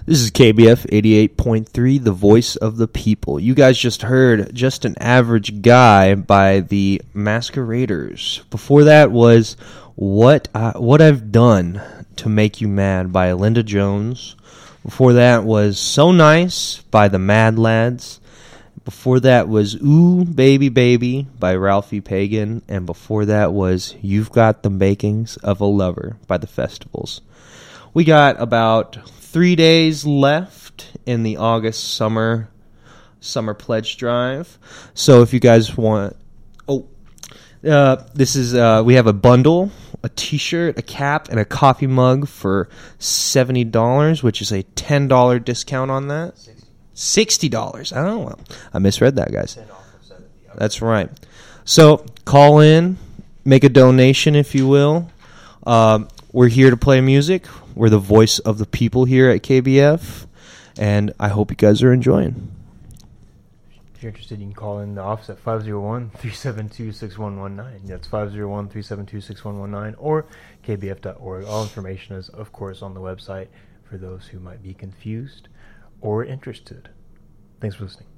This is KBF 88.3, the voice of the people. You guys just heard Just an Average Guy by the Masqueraders. Before that was What I've Done to Make You Mad by Linda Jones. Before that was So Nice by the Mad Lads. Before that was Ooh Baby Baby by Ralphie Pagan. And before that was You've Got the Makings of a Lover by the Festivals. We got about 3 days left in the August summer pledge drive. So if you guys want, this is we have a bundle, a T-shirt, a cap, and a coffee mug for $70, which is a $10 discount on that. $60. Oh, well, I misread that, guys. 10 off of 70. Okay. That's right. So call in, make a donation if you will. We're here to play music. We're the voice of the people here at KBF, and I hope you guys are enjoying. If you're interested, you can call in the office at 501-372-6119. That's 501-372-6119 or kbf.org. All information is, of course, on the website for those who might be confused or interested. Thanks for listening.